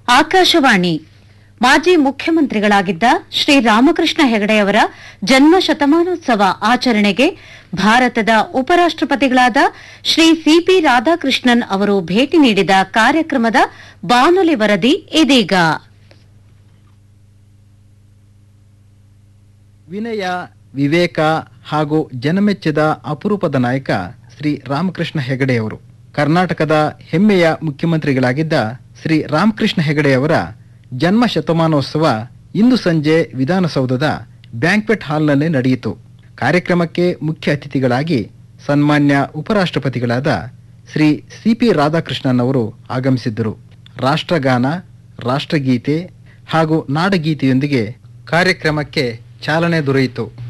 ಆಕಾಶವಾಣಿ ಮಾಜಿ ಮುಖ್ಯಮಂತ್ರಿಗಳಾಗಿದ್ದ ಶ್ರೀ ರಾಮಕೃಷ್ಣ ಹೆಗಡೆಯವರ ಜನ್ಮ ಶತಮಾನೋತ್ಸವ ಆಚರಣೆಗೆ ಭಾರತದ ಉಪರಾಷ್ಟಪತಿಗಳಾದ ಶ್ರೀ ಸಿಪಿ ರಾಧಾಕೃಷ್ಣನ್ ಅವರು ಭೇಟಿ ನೀಡಿದ ಕಾರ್ಯಕ್ರಮದ ಬಾನುಲಿ ವರದಿ ಇದೀಗ. ವಿನಯ, ವಿವೇಕ ಹಾಗೂ ಜನಮೆಚ್ಚಿದ ಅಪರೂಪದ ನಾಯಕ ಶ್ರೀ ರಾಮಕೃಷ್ಣ ಹೆಗಡೆಯವರು. ಕರ್ನಾಟಕದ ಹೆಮ್ಮೆಯ ಮುಖ್ಯಮಂತ್ರಿಗಳಾಗಿದ್ದ ಶ್ರೀ ರಾಮಕೃಷ್ಣ ಹೆಗಡೆಯವರ ಜನ್ಮ ಶತಮಾನೋತ್ಸವ ಇಂದು ಸಂಜೆ ವಿಧಾನಸೌಧದ ಬ್ಯಾಂಕ್ವೆಟ್ ಹಾಲ್ನಲ್ಲಿ ನಡೆಯಿತು. ಕಾರ್ಯಕ್ರಮಕ್ಕೆ ಮುಖ್ಯ ಅತಿಥಿಗಳಾಗಿ ಸನ್ಮಾನ್ಯ ಉಪರಾಷ್ಟ್ರಪತಿಗಳಾದ ಶ್ರೀ ಸಿಪಿ ರಾಧಾಕೃಷ್ಣನ್ ಅವರು ಆಗಮಿಸಿದ್ದರು. ರಾಷ್ಟ್ರಗಾನ, ರಾಷ್ಟ್ರಗೀತೆ ಹಾಗೂ ನಾಡಗೀತೆಯೊಂದಿಗೆ ಕಾರ್ಯಕ್ರಮಕ್ಕೆ ಚಾಲನೆ ದೊರೆಯಿತು.